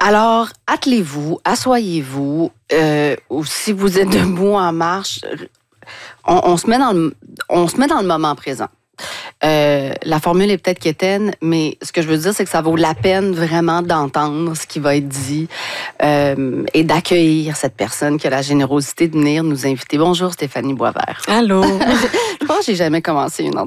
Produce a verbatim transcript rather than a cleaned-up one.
Alors, attelez-vous, asseyez-vous, euh, ou si vous êtes debout en marche, on, on, se met dans le, on se met dans le moment présent. Euh, la formule est peut-être quétaine, mais ce que je veux dire, c'est que ça vaut la peine vraiment d'entendre ce qui va être dit euh, et d'accueillir cette personne qui a la générosité de venir nous inviter. Bonjour, Stéphanie Boisvert. Allô. Je pense que j'ai jamais commencé une entrevue